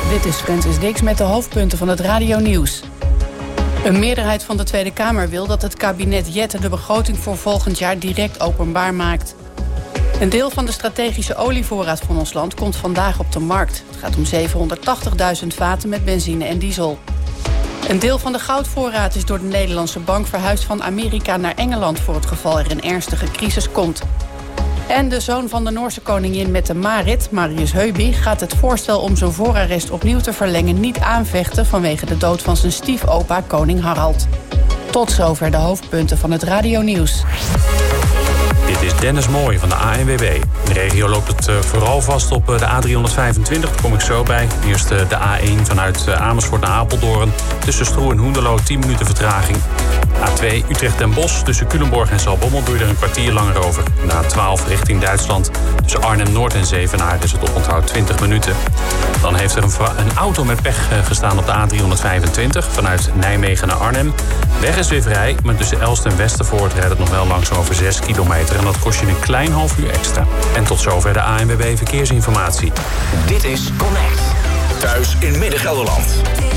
Dit is Francis Dix met de hoofdpunten van het radionieuws. Een meerderheid van de Tweede Kamer wil dat het kabinet Jette de begroting voor volgend jaar direct openbaar maakt. Een deel van de strategische olievoorraad van ons land komt vandaag op de markt. Het gaat om 780.000 vaten met benzine en diesel. Een deel van de goudvoorraad is door de Nederlandse bank verhuisd van Amerika naar Engeland voor het geval er een ernstige crisis komt. En de zoon van de Noorse koningin met de Marit, Marius Heuby, gaat het voorstel om zijn voorarrest opnieuw te verlengen niet aanvechten vanwege de dood van zijn stiefopa koning Harald. Tot zover de hoofdpunten van het radionieuws. Dit is Dennis Mooij van de ANWB. In de regio loopt het vooral vast op de A325, daar kom ik zo bij. Eerst de A1 vanuit Amersfoort naar Apeldoorn. Tussen Stroe en Hoenderloo 10 minuten vertraging. A2 Utrecht Den Bosch tussen Culemborg en Zaltbommel doe je er een kwartier langer over. De A12 richting Duitsland tussen Arnhem-Noord en Zevenaar is het oponthoud 20 minuten. Dan heeft er een auto met pech gestaan op de A325 vanuit Nijmegen naar Arnhem. Weg is weer vrij, maar tussen Elst en Westervoort rijdt het nog wel langzaam over 6 kilometer. En dat kost je een klein half uur extra. En tot zover de ANWB Verkeersinformatie. Dit is Connect. Thuis in Midden-Gelderland.